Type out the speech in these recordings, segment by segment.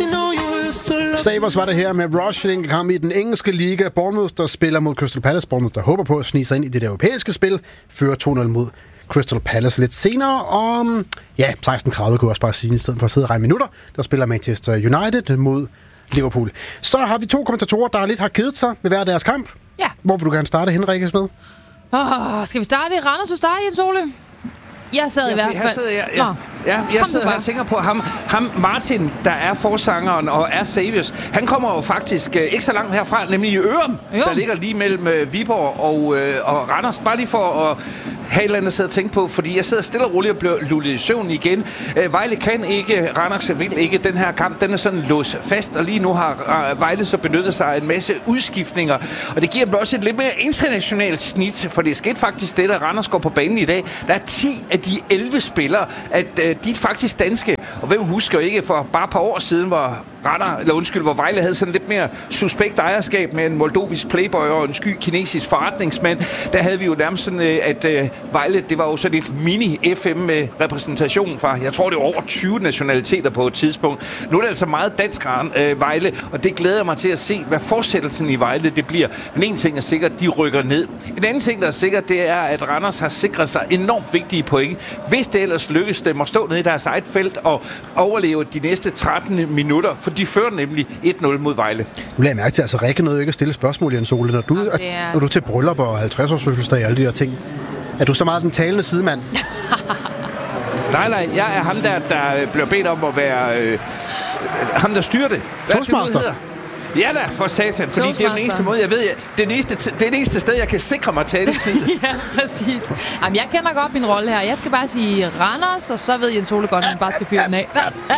Sabres var det her med Rush, en kamp i den engelske liga. Bournemouth, der spiller mod Crystal Palace. Bournemouth, der håber på at snige sig ind i det europæiske spil, fører 2-0 mod Crystal Palace lidt senere. Og 16:30 kunne jeg også bare sige, i stedet for at sidde og regne minutter, der spiller Manchester United mod Liverpool. Så har vi 2 kommentatorer, der lidt har kedet sig ved hver deres kamp. Ja. Hvor vil du gerne starte, Henrik Smed? Skal vi starte i Randers hos dig, Jens Ole? Jeg sad i hvert fald... Jeg sidder her og tænker på ham Martin, der er forsangeren og er Saviors. Han kommer jo faktisk ikke så langt herfra, nemlig i Ørum. Der ligger lige mellem Viborg og Randers. Bare lige for at have et eller andet at sidde og tænke på, fordi jeg sidder stille og roligt og bliver lullet i søvn igen. Vejle kan ikke, Randers vil ikke. Den her kamp, den er sådan låst fast, og lige nu har Vejle så benyttet sig af en masse udskiftninger. Og det giver dem også et lidt mere internationalt snit, for det skete faktisk det, at Randers går på banen i dag. Der er 10 af de 11 spillere, at de er faktisk danske. Og hvem husker ikke for bare et par år siden, hvor Vejle havde sådan lidt mere suspekt ejerskab med en moldovisk playboy og en sky kinesisk forretningsmand. Der havde vi jo nærmest sådan, at Vejle, det var jo sådan et mini-FM med repræsentation fra, jeg tror det var over 20 nationaliteter på et tidspunkt. Nu er det altså meget dansk Vejle, og det glæder mig til at se, hvad fortsættelsen i Vejle det bliver. Men en ting er sikkert, de rykker ned. En anden ting, der er sikkert, det er, at Randers har sikret sig enormt vigtige point. Hvis det ellers lykkes dem at stå nede i deres eget felt og overleve de næste 13 minutter, for de fører nemlig 1-0 mod Vejle. Nu lader jeg mærke til, altså Rikke nåede ikke at stille spørgsmål, Jens Ole. Når du er til bryllup og 50-års fødselsdag og alle de der ting, er du så meget den talende sidemand? Nej, jeg er ham der bliver bedt om at være ham, der styrer det. Toastmaster? Ja da, for satan, fordi det er den eneste måde, jeg ved, det er det eneste sted, jeg kan sikre mig taletid. Ja, præcis. Jamen, jeg kender godt min rolle her. Jeg skal bare sige Randers, og så ved Jens Ole godt, at han bare skal fyre den af.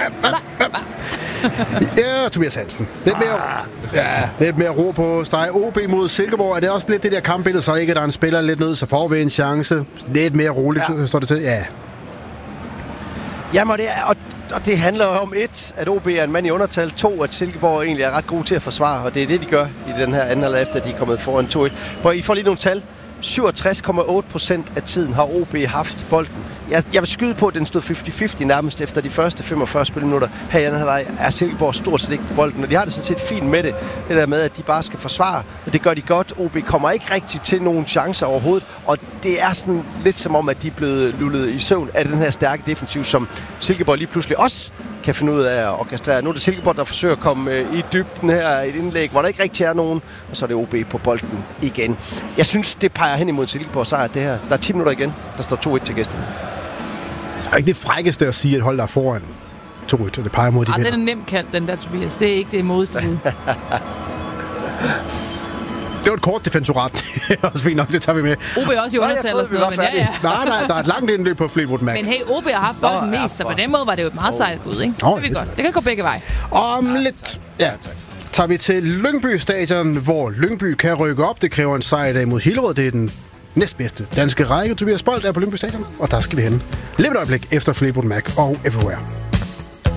Ja, Tobias Hansen. Lidt mere ro på streg. OB mod Silkeborg. Er det også lidt det der kampbillede, så ikke, at der er en spiller lidt ned, så får vi en chance. Lidt mere roligt, står det til. Ja. Jamen, og det handler om at OB er en mand i undertal, 2, at Silkeborg egentlig er ret gode til at forsvare, og det er det, de gør i den her anden halvleg, efter de er kommet foran 2-1. Hvor I får lige nogle tal. 67,8% af tiden har OB haft bolden. Jeg vil skyde på, at den stod 50-50 nærmest efter de første 45 spilminutter. Her i anden halvleg er Silkeborg stort set ikke på bolden, og de har det sådan set fint med det. Det der med, at de bare skal forsvare, og det gør de godt. OB kommer ikke rigtig til nogen chancer overhovedet, og det er sådan lidt som om, at de er blevet lullet i søvn af den her stærke defensiv, som Silkeborg lige pludselig også kan finde ud af at orkestrere. Nu er det Silkeborg, der forsøger at komme i dybden her, et indlæg, hvor der ikke rigtig er nogen, og så er det OB på bolden igen. Jeg synes, det peger hen imod Silkeborg sejr, det her. Der er 10 minutter igen, der står 2-1 til gæsterne. Det er ikke det frækkeste at sige, at hold der foran 2-1, og det peger mod de vinder. Den er nemt kaldt, den der, Tobias. Det er ikke det modstående. Det var et kort defensorat. Det er også fint nok, det tager vi med. OB er også i undertal og sådan noget, men ja. Nej, der er et langt indløb på Fleetwood Mac. Men hey, OB har haft bolden mest, så på den måde var det jo et meget sejt bud, ikke? Det vi godt. Det kan gå begge veje. Om lidt, tager vi til Lyngby Stadion, hvor Lyngby kan rykke op. Det kræver en sejr i dag mod Hillerød. Det er den næstbedste danske række. Tobias Bold er på Lyngby Stadion, og der skal vi hen. Lidt et øjeblik efter Fleetwood Mac og Everywhere.